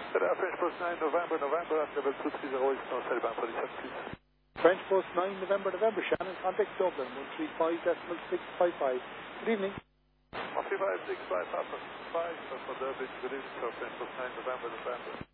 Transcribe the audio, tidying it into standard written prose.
French Post 9, November, November, at level 230 Eastern Cellban 47, please. French Post 9, November, November, Shannon, contact Dublin, 135.655. Good evening. 135.655, Papa 5, for Dublin, good evening, sir, French Post 9, November, November.